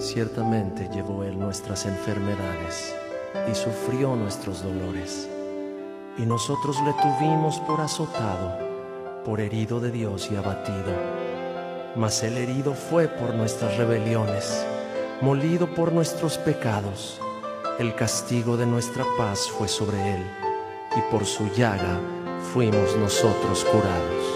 Ciertamente llevó Él nuestras enfermedades y sufrió nuestros dolores. Y nosotros le tuvimos por azotado, por herido de Dios y abatido. Mas Él herido fue por nuestras rebeliones, molido por nuestros pecados. El castigo de nuestra paz fue sobre Él, y por su llaga fuimos nosotros curados.